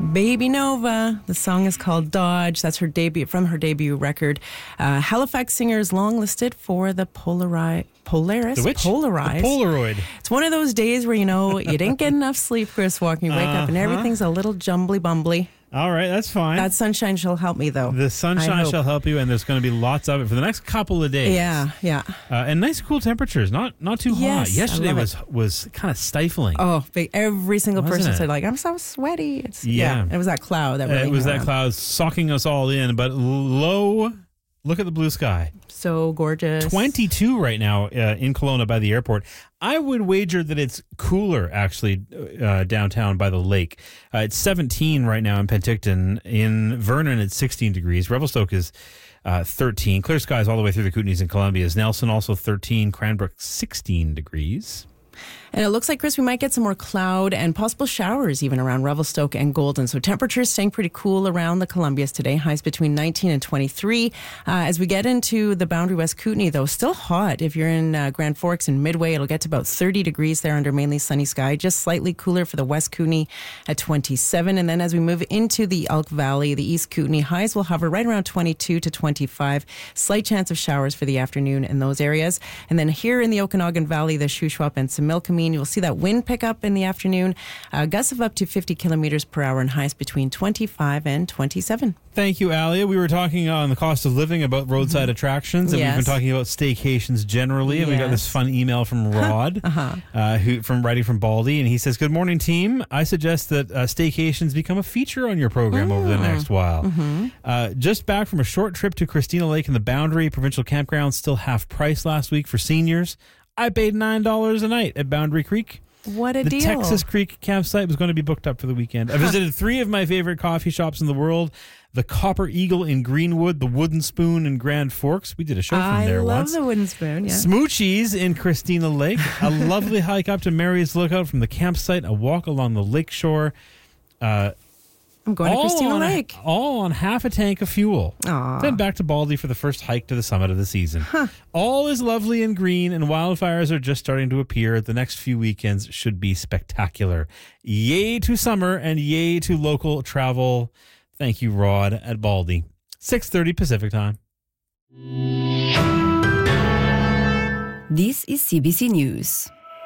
Baby Nova. The song is called Dodge. That's her debut record. Halifax singers longlisted for the Polaroid. The which? Polarized. The Polaroid. It's one of those days where, you didn't get enough sleep, Chris Walken. You wake up and everything's a little jumbly-bumbly. All right, that's fine. That sunshine shall help me, though. The sunshine shall help you, and there's going to be lots of it for the next couple of days. Yeah. And nice cool temperatures, not too hot. Yesterday was kind of stifling. Oh, every single person it? said, I'm so sweaty. Yeah. It was that cloud that really It was that cloud sucking us all in, but low. Look at the blue sky. So gorgeous. 22 right now in Kelowna by the airport. I would wager that it's cooler, actually, downtown by the lake. It's 17 right now in Penticton. In Vernon, it's 16 degrees. Revelstoke is 13. Clear skies all the way through the Kootenays and Columbia's. Nelson also 13. Cranbrook 16 degrees. And it looks like, Chris, we might get some more cloud and possible showers even around Revelstoke and Golden. So temperatures staying pretty cool around the Columbias today. Highs between 19 and 23. As we get into the Boundary West Kootenay, though, still hot. If you're in Grand Forks and Midway, it'll get to about 30 degrees there under mainly sunny sky. Just slightly cooler for the West Kootenay at 27. And then as we move into the Elk Valley, the East Kootenay, highs will hover right around 22 to 25. Slight chance of showers for the afternoon in those areas. And then here in the Okanagan Valley, the Shuswap and Similkameen, you'll see that wind pick up in the afternoon. Gusts of up to 50 kilometers per hour and highs between 25 and 27. Thank you, Alia. We were talking on the cost of living about roadside attractions, and we've been talking about staycations generally. And we got this fun email from Rod, writing from Baldy, and he says, "Good morning, team. I suggest that staycations become a feature on your program over the next while. Just back from a short trip to Christina Lake in the Boundary Provincial Campground, still half price last week for seniors. I paid $9 a night at Boundary Creek. What a deal. The Texas Creek campsite was going to be booked up for the weekend. I visited 3 of my favorite coffee shops in the world. The Copper Eagle in Greenwood, the Wooden Spoon in Grand Forks. We did a show from there once. I love the Wooden Spoon, yeah. Smoochies in Christina Lake. A lovely hike up to Mary's Lookout from the campsite. A walk along the lake shore. I'm going to Christina Lake. All on half a tank of fuel. Aww. Then back to Baldy for the first hike to the summit of the season. All is lovely and green, and wildfires are just starting to appear. The next few weekends should be spectacular. Yay to summer and yay to local travel. Thank you, Rod at Baldy. 6:30 Pacific time. This is CBC News.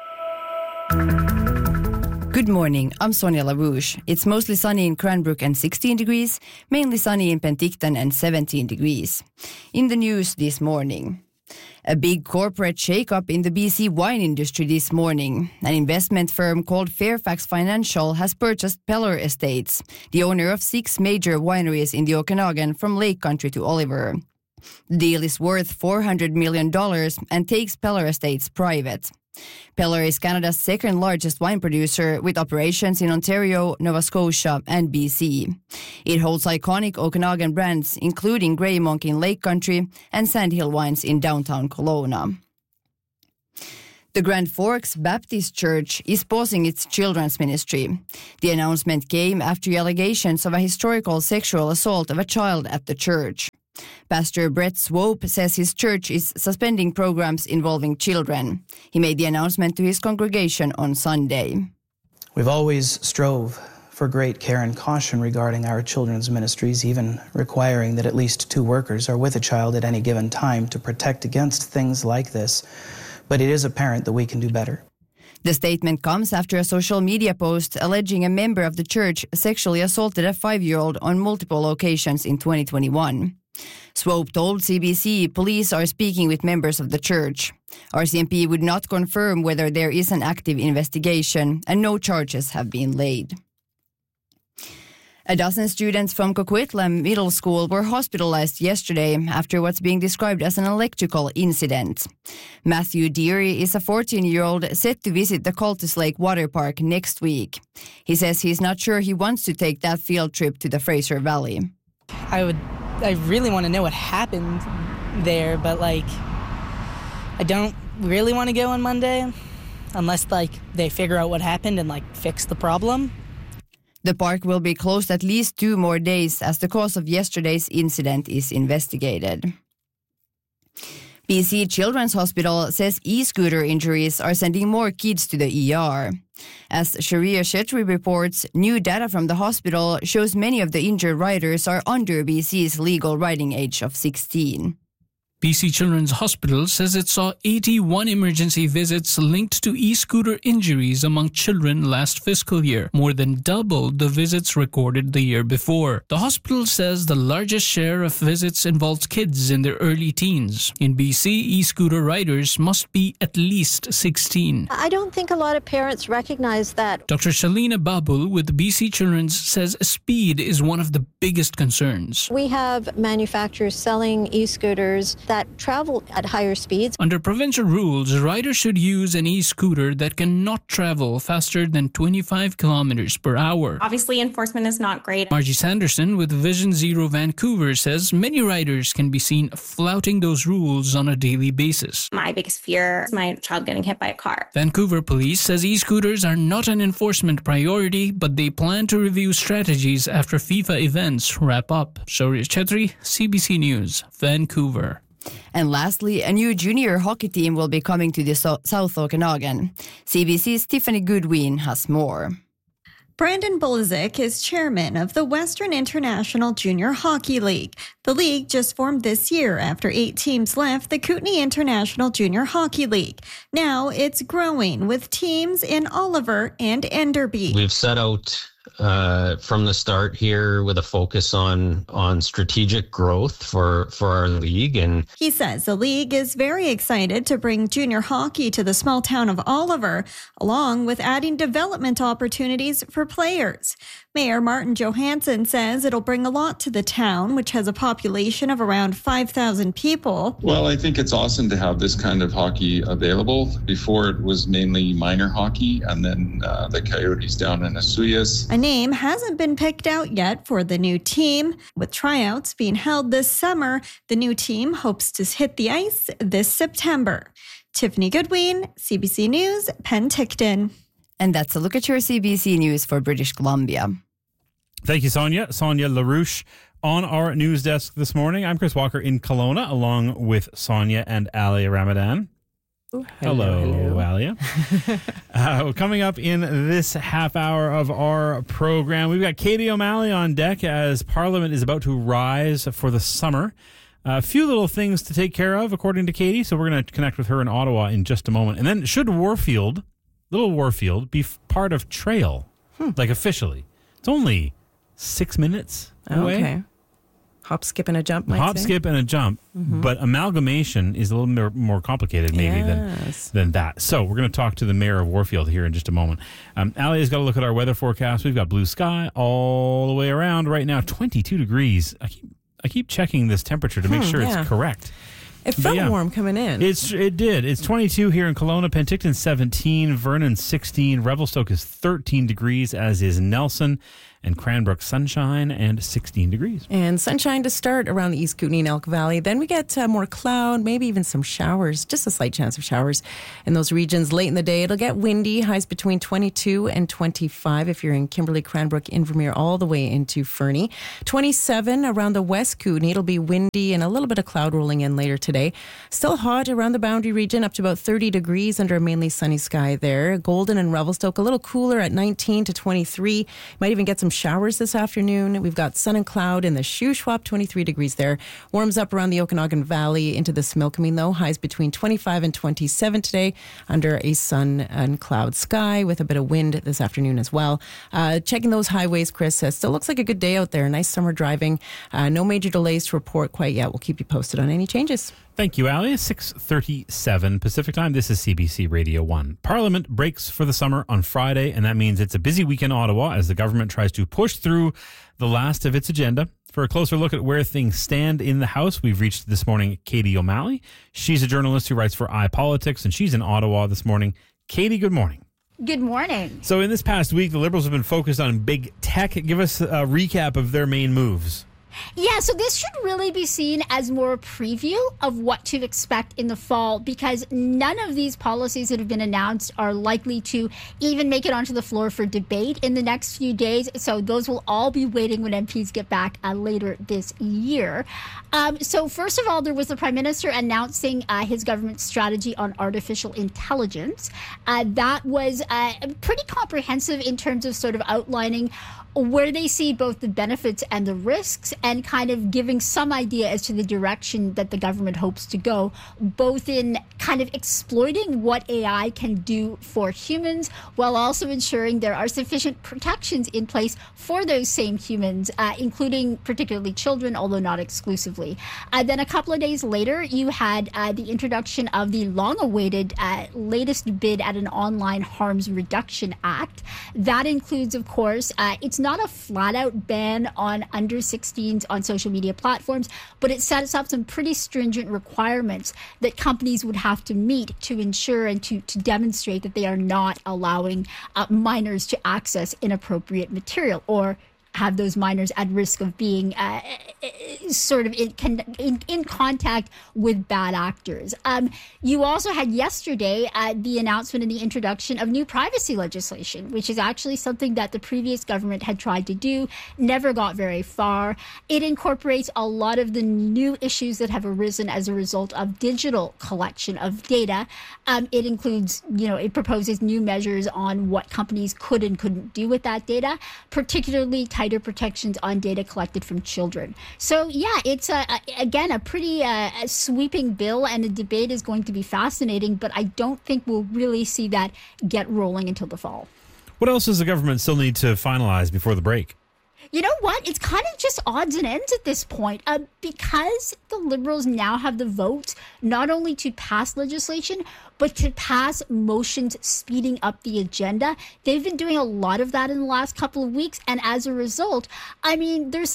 Good morning, I'm Sonia LaRouche. It's mostly sunny in Cranbrook and 16 degrees, mainly sunny in Penticton and 17 degrees. In the news this morning, a big corporate shake-up in the BC wine industry this morning. An investment firm called Fairfax Financial has purchased Peller Estates, the owner of 6 major wineries in the Okanagan from Lake Country to Oliver. The deal is worth $400 million and takes Peller Estates private. Peller is Canada's second largest wine producer with operations in Ontario, Nova Scotia and BC. It holds iconic Okanagan brands including Grey Monk in Lake Country and Sandhill Wines in downtown Kelowna. The Grand Forks Baptist Church is pausing its children's ministry. The announcement came after allegations of a historical sexual assault of a child at the church. Pastor Brett Swope says his church is suspending programs involving children. He made the announcement to his congregation on Sunday. We've always strove for great care and caution regarding our children's ministries, even requiring that at least 2 workers are with a child at any given time to protect against things like this. But it is apparent that we can do better. The statement comes after a social media post alleging a member of the church sexually assaulted a 5-year-old on multiple occasions in 2021. Swope told CBC police are speaking with members of the church. RCMP would not confirm whether there is an active investigation and no charges have been laid. A dozen students from Coquitlam Middle School were hospitalized yesterday after what's being described as an electrical incident. Matthew Deary is a 14-year-old set to visit the Cultus Lake Water Park next week. He says he's not sure he wants to take that field trip to the Fraser Valley. I really want to know what happened there, but I don't really want to go on Monday unless they figure out what happened and fix the problem. The park will be closed at least 2 more days as the cause of yesterday's incident is investigated. BC Children's Hospital says e-scooter injuries are sending more kids to the ER. As Sharia Shetri reports, new data from the hospital shows many of the injured riders are under BC's legal riding age of 16. BC Children's Hospital says it saw 81 emergency visits linked to e-scooter injuries among children last fiscal year, more than double the visits recorded the year before. The hospital says the largest share of visits involves kids in their early teens. In BC, e-scooter riders must be at least 16. I don't think a lot of parents recognize that. Dr. Shalina Babul with BC Children's says speed is one of the biggest concerns. We have manufacturers selling e-scooters that travel at higher speeds. Under provincial rules, riders should use an e-scooter that cannot travel faster than 25 kilometers per hour. Obviously, enforcement is not great. Margie Sanderson with Vision Zero Vancouver says many riders can be seen flouting those rules on a daily basis. My biggest fear is my child getting hit by a car. Vancouver Police says e-scooters are not an enforcement priority, but they plan to review strategies after FIFA events wrap up. Sharia Chetri, CBC News, Vancouver. And lastly, a new junior hockey team will be coming to the South Okanagan. CBC's Tiffany Goodwin has more. Brandon Bolizik is chairman of the Western International Junior Hockey League. The league just formed this year after 8 teams left the Kootenay International Junior Hockey League. Now it's growing with teams in Oliver and Enderby. We've set out from the start here with a focus on strategic growth for our league. And he says the league is very excited to bring junior hockey to the small town of Oliver, along with adding development opportunities for players. Mayor Martin Johansson says it'll bring a lot to the town, which has a population of around 5,000 people. Well, I think it's awesome to have this kind of hockey available. Before it was mainly minor hockey, and then the Coyotes down in Asuyas. A name hasn't been picked out yet for the new team. With tryouts being held this summer, the new team hopes to hit the ice this September. Tiffany Goodwin, CBC News, Penticton. And that's a look at your CBC News for British Columbia. Thank you, Sonia. Sonia LaRouche on our news desk this morning. I'm Chris Walker in Kelowna, along with Sonia and Alia Ramadan. Ooh, hello, Alia. Coming up in this half hour of our program, we've got Katie O'Malley on deck as Parliament is about to rise for the summer. A few little things to take care of, according to Katie, so we're going to connect with her in Ottawa in just a moment. And then should Little Warfield, be part of Trail, like officially? It's only 6 minutes away. Okay. Hop, skip, and a jump, Skip, and a jump. Mm-hmm. But amalgamation is a little more complicated maybe than that. So we're going to talk to the mayor of Warfield here in just a moment. Alia's got to look at our weather forecast. We've got blue sky all the way around right now, 22 degrees. I keep checking this temperature to make sure it's correct. It felt warm coming in. It did. It's 22 here in Kelowna, Penticton 17, Vernon 16, Revelstoke is 13 degrees, as is Nelson, and Cranbrook sunshine and 16 degrees. And sunshine to start around the East Kootenay and Elk Valley. Then we get more cloud, maybe even some showers, just a slight chance of showers in those regions late in the day. It'll get windy, highs between 22 and 25 if you're in Kimberley, Cranbrook, Invermere, all the way into Fernie. 27 around the West Kootenay. It'll be windy and a little bit of cloud rolling in later today. Still hot around the Boundary region, up to about 30 degrees under a mainly sunny sky there. Golden and Revelstoke, a little cooler at 19 to 23. Might even get some showers this afternoon. We've got sun and cloud in the Shuswap, 23 degrees there. Warms up around the Okanagan Valley into the Smilkameen, though. Highs between 25 and 27 today under a sun and cloud sky with a bit of wind this afternoon as well. Checking those highways, Chris, still looks like a good day out there. Nice summer driving. No major delays to report quite yet. We'll keep you posted on any changes. Thank you, Ali. 6:37 Pacific Time. This is CBC Radio 1. Parliament breaks for the summer on Friday, and that means it's a busy week in Ottawa as the government tries to push through the last of its agenda. For a closer look at where things stand in the House, we've reached this morning Katie O'Malley. She's a journalist who writes for iPolitics, and she's in Ottawa this morning. Katie, good morning. Good morning. So in this past week, the Liberals have been focused on big tech. Give us a recap of their main moves. Yeah, so this should really be seen as more a preview of what to expect in the fall, because none of these policies that have been announced are likely to even make it onto the floor for debate in the next few days. So those will all be waiting when MPs get back later this year. So first of all, there was the Prime Minister announcing his government's strategy on artificial intelligence. That was pretty comprehensive in terms of sort of outlining where they see both the benefits and the risks, and kind of giving some idea as to the direction that the government hopes to go, both in kind of exploiting what AI can do for humans, while also ensuring there are sufficient protections in place for those same humans, including particularly children, although not exclusively. Then a couple of days later, you had the introduction of the long-awaited latest bid at an Online Harms Reduction Act. That includes, of course, it's not a flat-out ban on under 16s on social media platforms, but it sets up some pretty stringent requirements that companies would have to meet to ensure and to demonstrate that they are not allowing minors to access inappropriate material, or have those minors at risk of being sort of in contact with bad actors. You also had yesterday the announcement and the introduction of new privacy legislation, which is actually something that the previous government had tried to do, never got very far. It incorporates a lot of the new issues that have arisen as a result of digital collection of data. It includes, it proposes new measures on what companies could and couldn't do with that data, particularly tighter protections on data collected from children. So yeah, it's again a pretty sweeping bill, and the debate is going to be fascinating, but I don't think we'll really see that get rolling until the fall. What else does the government still need to finalize before the break? You know what? It's kind of just odds and ends at this point, because the Liberals now have the votes not only to pass legislation, but to pass motions speeding up the agenda. They've been doing a lot of that in the last couple of weeks, and as a result, I mean, they're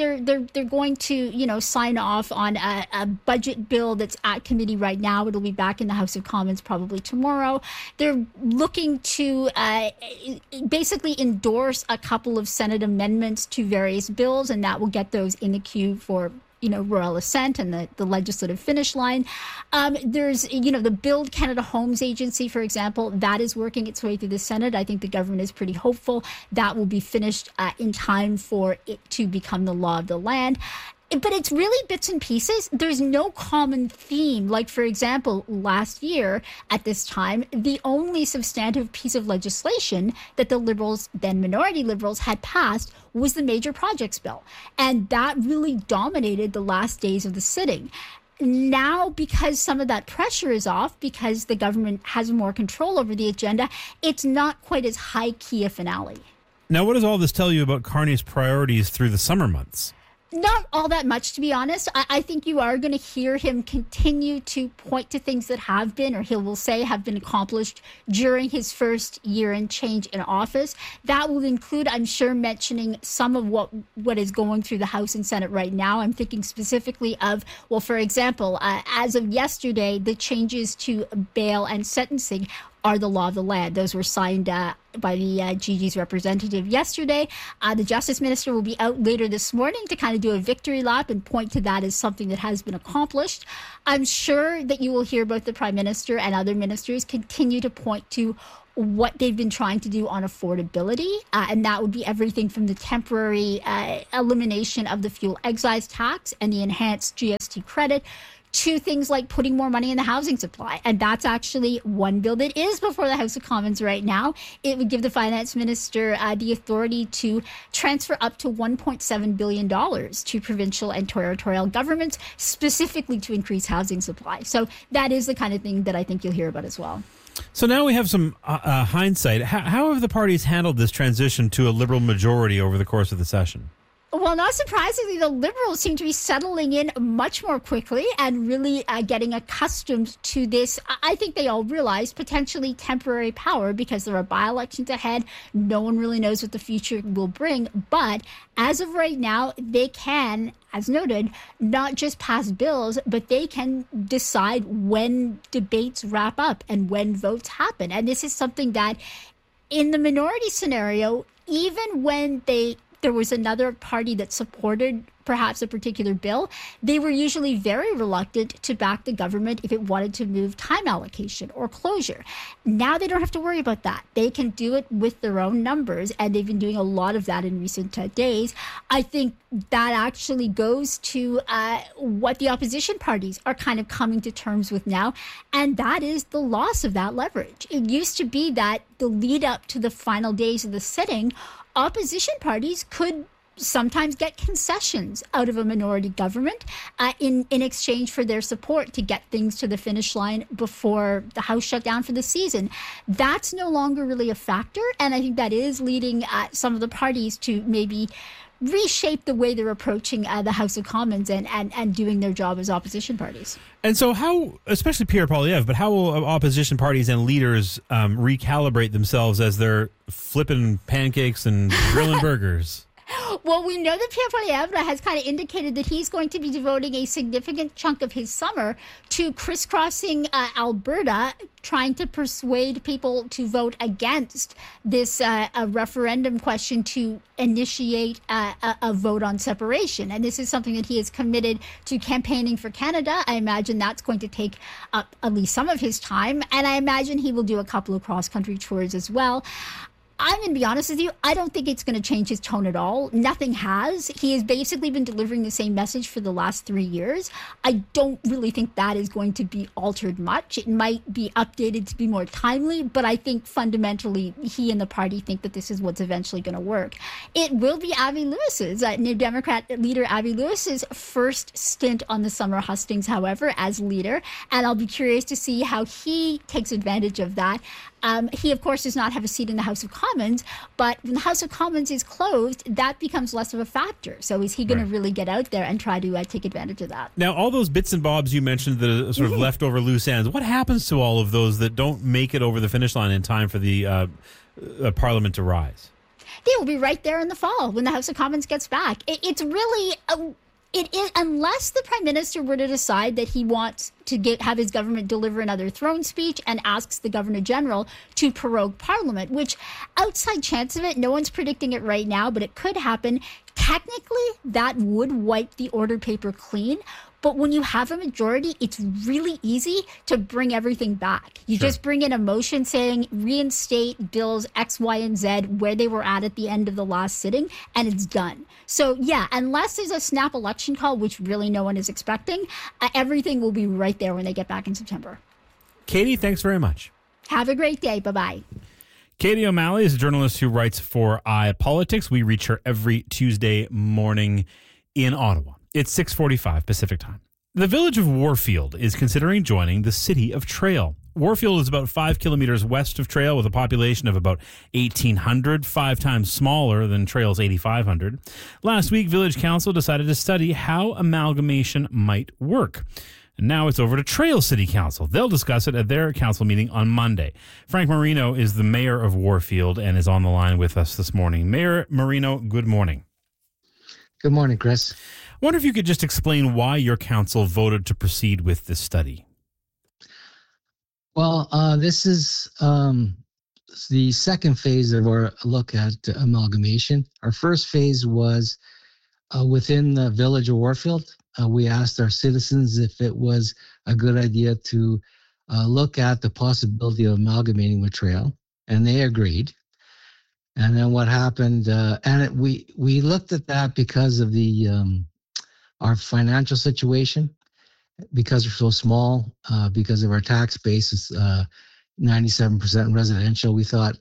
going to sign off on a budget bill that's at committee right now. It'll be back in the House of Commons probably tomorrow. They're looking to basically endorse a couple of Senate amendments to various bills, and that will get those in the queue for royal assent and the legislative finish line. There's, the Build Canada Homes Agency, for example, that is working its way through the Senate. I think the government is pretty hopeful that will be finished in time for it to become the law of the land. But it's really bits and pieces. There's no common theme. Like, for example, last year at this time, the only substantive piece of legislation that the Liberals, then minority Liberals, had passed was the Major Projects Bill. And that really dominated the last days of the sitting. Now, because some of that pressure is off, because the government has more control over the agenda, it's not quite as high-key a finale. Now, what does all this tell you about Carney's priorities through the summer months? Not all that much, to be honest. I think you are going to hear him continue to point to things that have been, or he will say have been accomplished during his first year and change in office. That will include, I'm sure, mentioning some of what is going through the House and Senate right now. I'm thinking specifically of, well, for example, as of yesterday, the changes to bail and sentencing are the law of the land. Those were signed by the GG's representative yesterday. The Justice Minister will be out later this morning to kind of do a victory lap and point to that as something that has been accomplished. I'm sure that you will hear both the Prime Minister and other ministers continue to point to what they've been trying to do on affordability, and that would be everything from the temporary elimination of the fuel excise tax and the enhanced GST credit to things like putting more money in the housing supply. And that's actually one bill that is before the House of Commons right now. It would give the finance minister the authority to transfer up to $1.7 billion to provincial and territorial governments, specifically to increase housing supply. So that is the kind of thing that I think you'll hear about as well. So now we have some hindsight. How have the parties handled this transition to a Liberal majority over the course of the session? Well, not surprisingly, the Liberals seem to be settling in much more quickly and really getting accustomed to this. I think they all realize potentially temporary power because there are by-elections ahead. No one really knows what the future will bring. But as of right now, they can, as noted, not just pass bills, but they can decide when debates wrap up and when votes happen. And this is something that in the minority scenario, even when they there was another party that supported perhaps a particular bill, they were usually very reluctant to back the government if it wanted to move time allocation or closure. Now they don't have to worry about that. They can do it with their own numbers, and they've been doing a lot of that in recent days. I think that actually goes to what the opposition parties are kind of coming to terms with now, and that is the loss of that leverage. It used to be that the lead up to the final days of the sitting, opposition parties could sometimes get concessions out of a minority government in exchange for their support to get things to the finish line before the House shut down for the season. That's no longer really a factor, and I think that is leading some of the parties to maybe reshape the way they're approaching the House of Commons and doing their job as opposition parties. And so how, especially Pierre Poilievre, but how will opposition parties and leaders recalibrate themselves as they're flipping pancakes and grilling burgers? Well, we know that Pierre Poilievre has kind of indicated that he's going to be devoting a significant chunk of his summer to crisscrossing Alberta, trying to persuade people to vote against this a referendum question to initiate a vote on separation. And this is something that he is committed to campaigning for Canada. I imagine that's going to take up at least some of his time. And I imagine he will do a couple of cross-country tours as well. I'm going to be honest with you, I don't think it's going to change his tone at all. Nothing has. He has basically been delivering the same message for the last 3 years. I don't really think that is going to be altered much. It might be updated to be more timely, but I think fundamentally he and the party think that this is what's eventually going to work. It will be Avi Lewis's, New Democrat leader Avi Lewis's first stint on the summer hustings, however, as leader, and I'll be curious to see how he takes advantage of that. He, of course, does not have a seat in the House of Commons, but when the House of Commons is closed, that becomes less of a factor. So is he going to really get out there and try to take advantage of that? Now, all those bits and bobs you mentioned that are sort of leftover loose ends, what happens to all of those that don't make it over the finish line in time for the Parliament to rise? They will be right there in the fall when the House of Commons gets back. It's really... It is, unless the Prime Minister were to decide that he wants to have his government deliver another throne speech and asks the Governor General to prorogue Parliament, which outside chance of it, no one's predicting it right now, but it could happen. Technically, that would wipe the order paper clean. But when you have a majority, it's really easy to bring everything back. You just bring in a motion saying reinstate bills X, Y, and Z where they were at the end of the last sitting, and it's done. So, yeah, unless there's a snap election call, which really no one is expecting, everything will be right there when they get back in September. Katie, thanks very much. Have a great day. Bye-bye. Katie O'Malley is a journalist who writes for iPolitics. We reach her every Tuesday morning in Ottawa. It's 6:45 Pacific time. The village of Warfield is considering joining the city of Trail. Warfield is about 5 kilometers west of Trail with a population of about 1,800, 5 times smaller than Trail's 8,500. Last week, Village Council decided to study how amalgamation might work. And now it's over to Trail City Council. They'll discuss it at their council meeting on Monday. Frank Marino is the mayor of Warfield and is on the line with us this morning. Mayor Marino, good morning. Good morning, Chris. I wonder if you could just explain why your council voted to proceed with this study. Well, this is the second phase of our look at amalgamation. Our first phase was within the village of Warfield. We asked our citizens if it was a good idea to look at the possibility of amalgamating with Trail, and they agreed. And then what happened, we looked at that because of our financial situation, because we're so small, because of our tax base is 97% residential. We thought,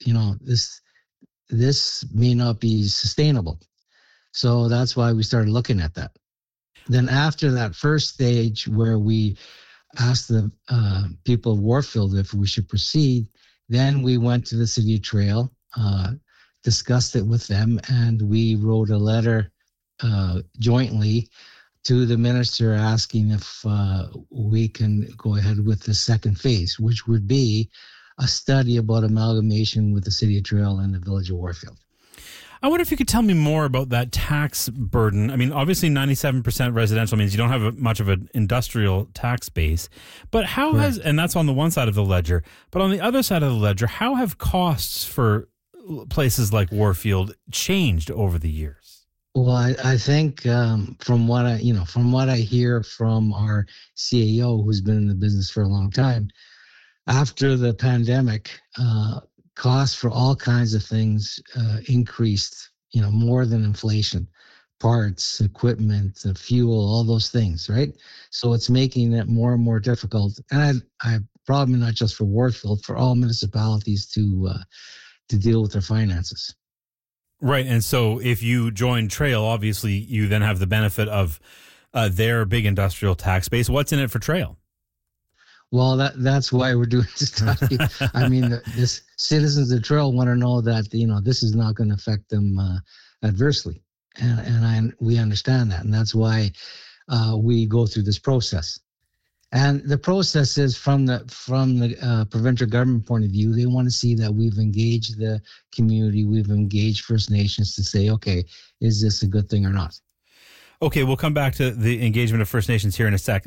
this may not be sustainable. So that's why we started looking at that. Then after that first stage where we asked the people of Warfield if we should proceed, then we went to the City of Trail, discussed it with them, and we wrote a letter jointly to the minister asking if we can go ahead with the second phase, which would be a study about amalgamation with the City of Trail and the village of Warfield. I wonder if you could tell me more about that tax burden. I mean, obviously 97% residential means you don't have much of an industrial tax base, but how and that's on the one side of the ledger, but on the other side of the ledger, how have costs for places like Warfield changed over the years? Well, I think from what I hear from our CAO, who's been in the business for a long time, after the pandemic, costs for all kinds of things increased, more than inflation. Parts, equipment, fuel, all those things, right? So it's making it more and more difficult. And I probably not just for Warfield, for all municipalities to deal with their finances. Right. And so if you join Trail, obviously you then have the benefit of their big industrial tax base. What's in it for Trail? Well, that's why we're doing this study. I mean, this citizens of Trail want to know that, this is not going to affect them adversely. And we understand that. And that's why we go through this process. And the process is from the provincial government point of view, they want to see that we've engaged the community, we've engaged First Nations to say, okay, is this a good thing or not? Okay, we'll come back to the engagement of First Nations here in a sec.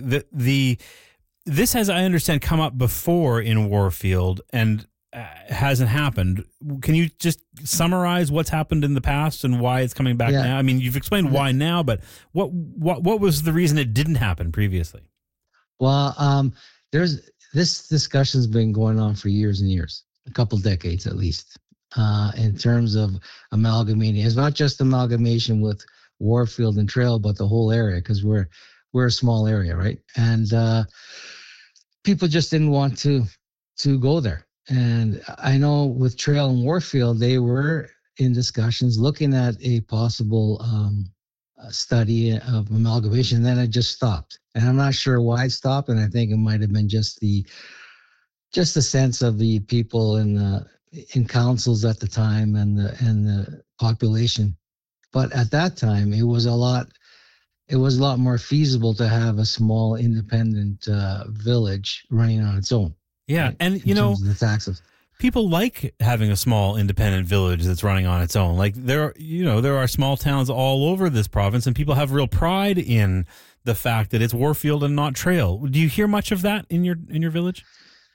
This has, I understand, come up before in Warfield and hasn't happened. Can you just summarize what's happened in the past and why it's coming back now? I mean, you've explained why now, but what was the reason it didn't happen previously? Well, this discussion's been going on for years and years, a couple decades at least, in terms of amalgamating. It's not just amalgamation with Warfield and Trail, but the whole area, because we're a small area, right? And people just didn't want to go there. And I know with Trail and Warfield, they were in discussions looking at a possible study of amalgamation. Then it just stopped, and I'm not sure why it stopped. And I think it might have been just the sense of the people in councils at the time and the population. But at that time, it was a lot more feasible to have a small independent village running on its own. Yeah, right? and the taxes. People like having a small independent village that's running on its own. Like there are small towns all over this province, and people have real pride in the fact that it's Warfield and not Trail. Do you hear much of that in your village?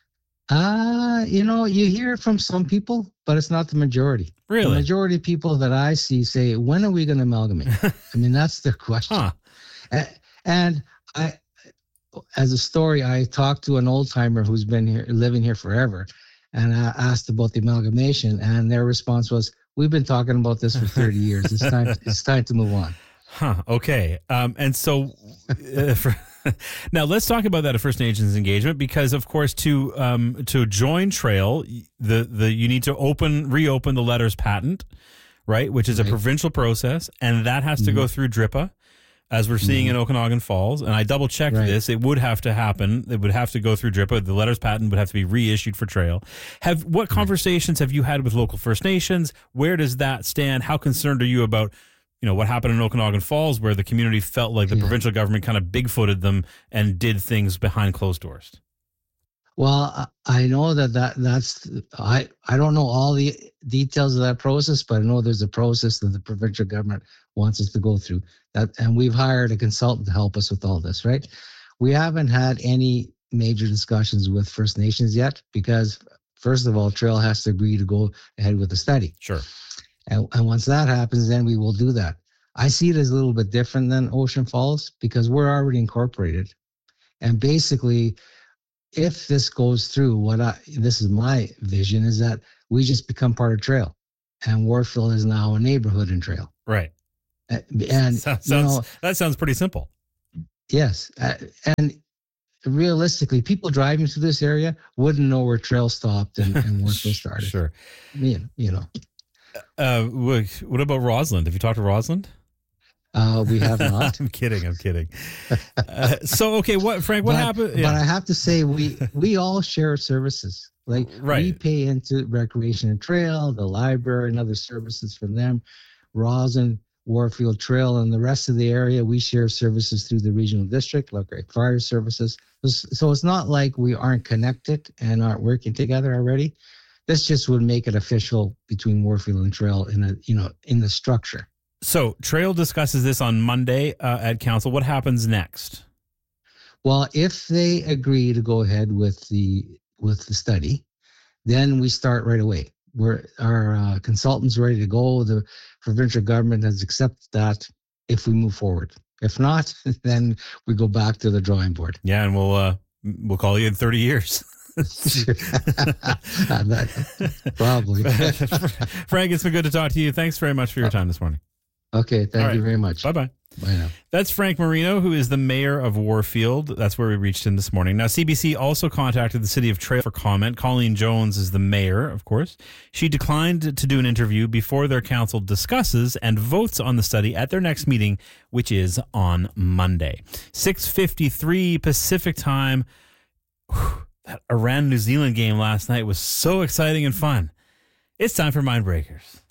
You hear it from some people, but it's not the majority. Really? The majority of people that I see say, when are we going to amalgamate? I mean, that's the question. Huh. And as a story, I talked to an old timer who's been here, living here forever, and I asked about the amalgamation, and their response was, "We've been talking about this for 30 years. It's time to move on." Huh. Okay. And so, now let's talk about that at First Nations engagement, because of course to join Trail, you need to reopen the letters patent, right? Which is a provincial process, and that has to go through DRIPA, as we're seeing in Okanagan Falls. And I double checked this. It would have to happen. It would have to go through DRIPA. The letters patent would have to be reissued for Trail. What conversations have you had with local First Nations? Where does that stand? How concerned are you about what happened in Okanagan Falls, where the community felt like the provincial government kind of bigfooted them and did things behind closed doors? Well, I know I don't know all the details of that process, but I know there's a process that the provincial government wants us to go through. And we've hired a consultant to help us with all this, right? We haven't had any major discussions with First Nations yet, because first of all, Trail has to agree to go ahead with the study. Sure. And once that happens, then we will do that. I see it as a little bit different than Ocean Falls, because we're already incorporated. And basically, if this goes through, this is my vision, is that we just become part of Trail, and Warfield is now a neighborhood in Trail. Right. And that sounds pretty simple. Yes. And realistically, people driving through this area wouldn't know where Trail stopped and Warfield started. Sure. What about Rossland? Have you talked to Rossland? We have not. I'm kidding. So, okay, Frank, what happened? Yeah. But I have to say, we all share services. Like, we pay into Recreation and Trail, the library, and other services from them. Roslyn, Warfield Trail, and the rest of the area, we share services through the regional district, like fire services. So it's not like we aren't connected and aren't working together already. This just would make it official between Warfield and Trail in the structure. So Trail discusses this on Monday at council. What happens next? Well, if they agree to go ahead with the study, then we start right away. our consultant's ready to go. The provincial government has accepted that if we move forward. If not, then we go back to the drawing board. Yeah, and we'll call you in 30 years. Probably. Frank, it's been good to talk to you. Thanks very much for your time this morning. Okay, thank you very much. Bye-bye. Bye now. That's Frank Marino, who is the mayor of Warfield. That's where we reached him this morning. Now, CBC also contacted the city of Trail for comment. Colleen Jones is the mayor, of course. She declined to do an interview before their council discusses and votes on the study at their next meeting, which is on Monday. 6:53 Pacific time. That Iran-New Zealand game last night was so exciting and fun. It's time for Mindbreakers.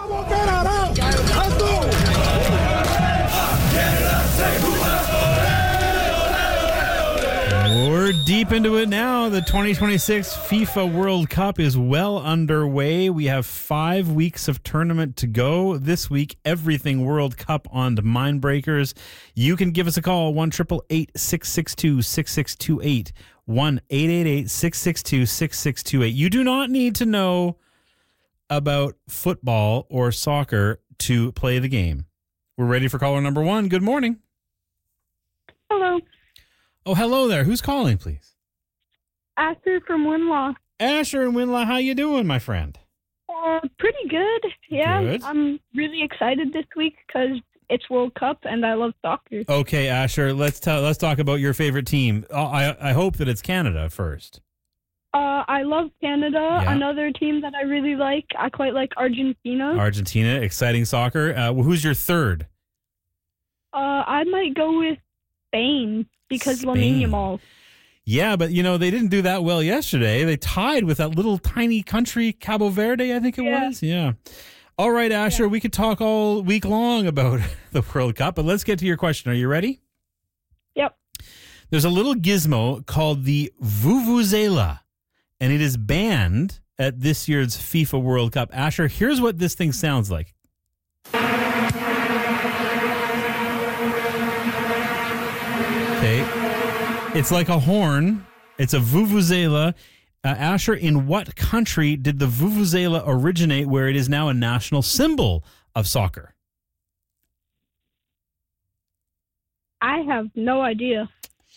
We're deep into it now. The 2026 FIFA World Cup is well underway. We have 5 weeks of tournament to go. This week, everything World Cup on Mindbreakers. You can give us a call, 1-888-662-6628, 1-888-662-6628. You do not need to know about football or soccer to play the game. We're ready for caller number 1. Good morning. Hello. Oh, hello there. Who's calling, please? Asher from Winlaw. Asher in Winlaw, how you doing, my friend? Pretty good. Yeah, Good. I'm really excited this week because it's World Cup and I love soccer. Okay, Asher, let's talk about your favorite team. I hope that it's Canada first. I love Canada. Yeah. Another team that I really like, I quite like Argentina. Argentina, exciting soccer. Who's your third? I might go with Spain because Lamine Yamal. Yeah, but they didn't do that well yesterday. They tied with that little tiny country, Cabo Verde, I think it was. Yeah. All right, Asher, we could talk all week long about the World Cup, but let's get to your question. Are you ready? Yep. There's a little gizmo called the Vuvuzela, and it is banned at this year's FIFA World Cup. Asher, here's what this thing sounds like. Okay. It's like a horn. It's a vuvuzela. Asher, in what country did the vuvuzela originate where it is now a national symbol of soccer? I have no idea.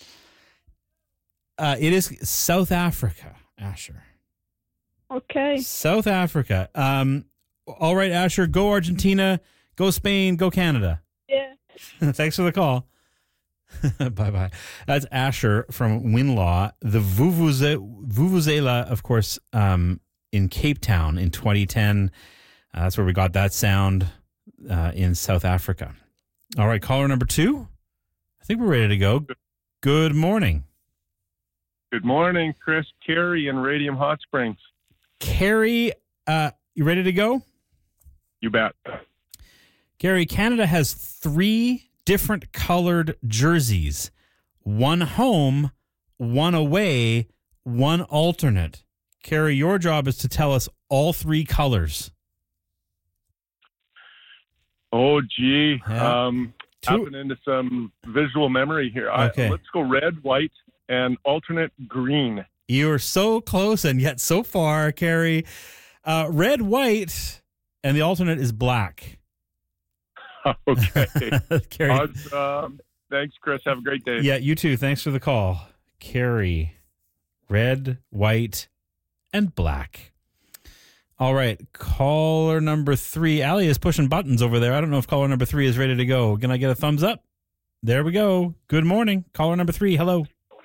It is South Africa, Asher. Okay. South Africa. All right, Asher, go Argentina, go Spain, go Canada. Yeah. Thanks for the call. Bye-bye. That's Asher from Winlaw. The Vuvuzela, of course, in Cape Town in 2010. That's where we got that sound in South Africa. All right, caller number 2. I think we're ready to go. Good morning. Good morning, Chris. Carrie in Radium Hot Springs. Carrie, you ready to go? You bet. Carrie, Canada has 3 different colored jerseys. 1 home, 1 away, 1 alternate. Carrie, your job is to tell us all 3 colors. Oh, gee. Tapping into some visual memory here. Okay. Let's go red, white, and alternate green. You're so close and yet so far, Carrie. Red, white, and the alternate is black. Okay. Carrie. Thanks, Chris. Have a great day. Yeah, you too. Thanks for the call. Carrie, red, white, and black. All right, caller number 3. Allie is pushing buttons over there. I don't know if caller number 3 is ready to go. Can I get a thumbs up? There we go. Good morning. Caller number 3. Hello.